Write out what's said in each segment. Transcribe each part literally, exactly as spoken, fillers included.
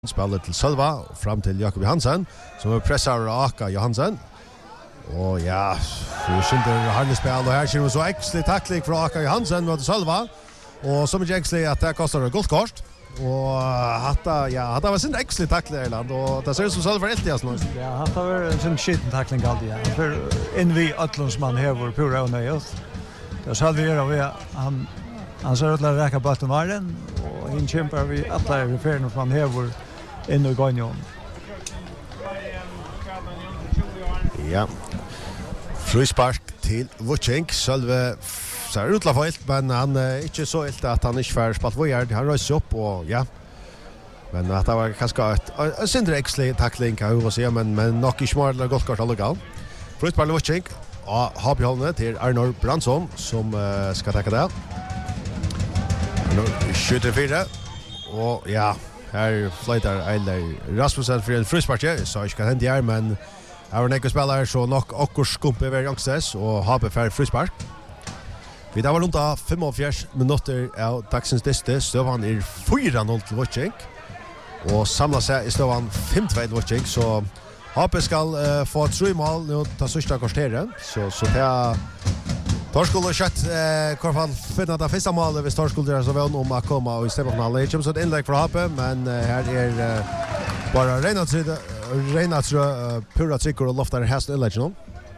Spelar till Sölva fram till Jakob Johansen som pressar Aka Johansen. Och ja, vi skjuter Harley spel och här ser vi så extra tackling från Aka Johansen mot Sölva. Och som är extra att det kostar ett guldkort. Och hatta ja, hatta var sin extra tackling i land och det ser ut som Sölva är helt nu. Ja, hatta var en sån skitten tackling alltid. Ja. För in vi Atlons man här vår pura och nöjt. Det så vi gör vi han han ser ut att räcka bollen varden och in kämpar vi alla refererna från här vår in och gången. Ja. Frispark till Vucink. Sölve ser ut la helt men han är inte så helt att han inte får spalt vad han rör upp och ja. Men att det var kanske ett en syndre extra tackling kan jag säga men men nog inte mer gott kort allgal. Frispark till Vucink. Ja, har vi hållit till Arnor Brandsson som uh, ska ta det. Nu skjuter fyra och ja. Här flyttar Eiler Rasmussen för en frispark, så jag kan hända här, men här var nekko spelare så nok okkur skumpe över Youngsters och Habe för frispark. Vi där var runt av fyrtiofem minuter av dagsens diste, støvan er fyra noll till Vucink. Och samla sig i støvan fem två till Vucink, så Habe skal uh, få tre mål nu ta sista kvarteret, så så det Torskol och kött eh kvarfall finna det första målet vid Torskol där så väl om att komma och stämma på alla. Det så ett inlägg för Hape men uh, här är uh, bara Reinhardt Reinhardt uh, pura trycker och loftar häst inlägg nu.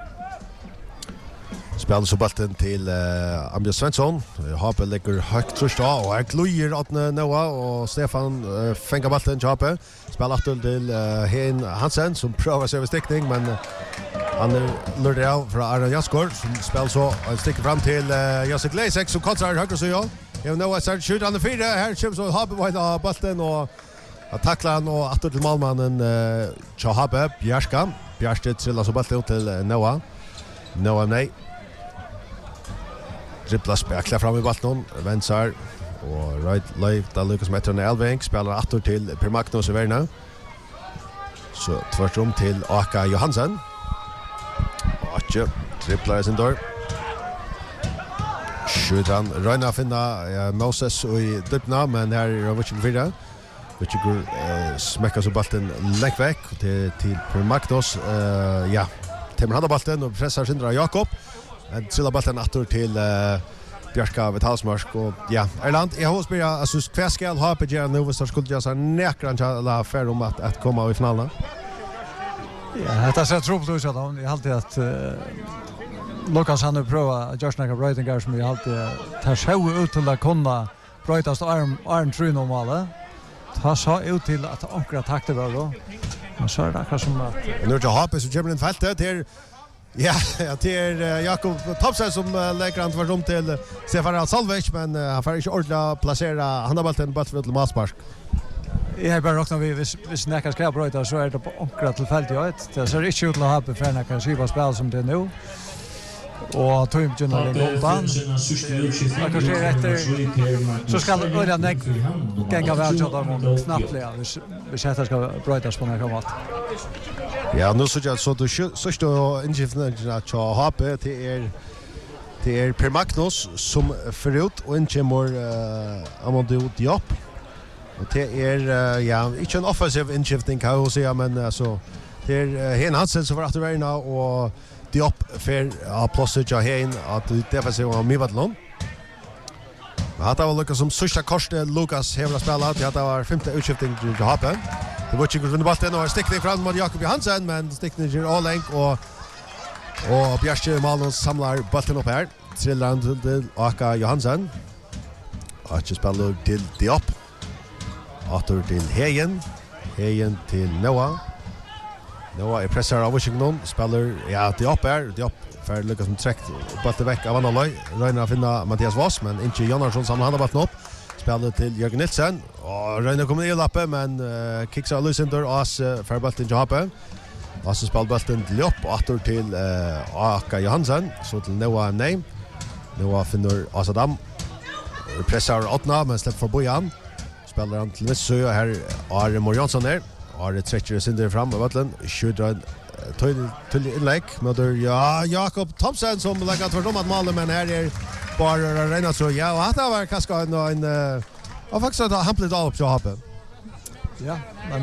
Spelar så bollen till uh, Ambjørn Svensson. Hape lägger högt trust och här klujer åt Noah och Stefan uh, fänger bollen till Hape. Spelar till uh, Hein Hansen som prövar sig över stickning men uh, han är lurd av från Arne Jaskor som spelar så en sticker fram till uh, Josef Leisek som kontrar höger så ja. Jag know att skjuter han fyra här kommer så Habe på bollen och attacklar han och åter till målmannen uh, Chahabe Bjärska. Bjärste trillar så bollen ut till uh, Noah. Noah nej. Dribblar spärklar fram i bollen, vänsar och right live där Lucas Metron Elving spelar åter till Per Magnus och Verna. Så tvärtom till Aka Johansen. Atje, dribblar sin dörr. Skjutan, Røyna finna ja, Moses i dypna, men här är Vucink fyra. Vucink uh, smäckar så bollen lägg väck till, till Per Magnus. Uh, ja, Timmer hade bollen och pressar Sindra Jakob. Men trilla bollen åter till uh, Björka vid Halsmark och ja, Erland, jag hoppas bara alltså kvar ska ha på Jan nu så skulle jag så näkran alla för om att att komma i finalen. Ja, det ser trubbelt ut så då. Jag alltid att uh, Lucas han har provat just några brötingar som jag alltid tar sig ut till att kunna brötas arm arm true normala. Ta så ut till att ankra takter var då. Men så är det akkurat som att nu är Hape så kommer in fältet till ja, ja, det är uh, Jakob Topsen som uh, lägger han tvärtom till uh, Stefan Salvich men uh, han får inte ordentligt placera handbollen på till Maspark. Jag har bara räknat vi vis vis näka ska bröta så är det på ankra tillfälligt. Det ser inte ut att ha på för näka skiva spel som det är nu. Och tog inte någon goldan. Jag kan se efter så ska det börja näck gänga väl så där snabbt ja. Vi sätter ska brötas på några mat. Ja, nu så jag så du så står ingiften att jag Hape till er till er Per Magnus som förut och inte mer uh, Amadou Diop. Och det är uh, ja, inte en offensiv inskifting kan jag säga men alltså det är uh, Hen Hansen som var att vara och Diop för att plåsa jag Hen att defensiva Mivatlon. Men hade väl Lucas som sista korset Lucas hela spelat det var femte utskifting till Hape. Det var inte vinner bollen och stickning fram mot Jakob Johansen men stickningen är all länk och och Bjärste Malmos samlar bollen upp här. Trillar han till Aka Johansen. Och just spelar till Diop. Åter till Hejen. Hejen till Noah. Noah är pressar av Washington. Spelar ja Diop här. Diop för Lucas som träckt bollen väck av Annaloj. Röjnar finna Mattias Voss men inte Jonnarsson samlar han bollen upp. Spelar till Jörgen Nilsson och Röjnar kommer i lappe men uh, kicksar Lucinder och As uh, för bollen till Hape. Och så spelar bollen till Jopp och åter till uh, Aka Johansen så till Noah nej. Noah finner Asadam. Pressar åtna men släpper för Bojan. Spelar han till Vissö här Are Morjansson där. Are stretcher Sinder fram av bollen. Skjuter till till inlägg möter ja Jakob Thomsen som lägger för dem att måla men här är bara Reinhardt så ja och det var kanske en en och faktiskt att han blev då upp så Hape. Ja,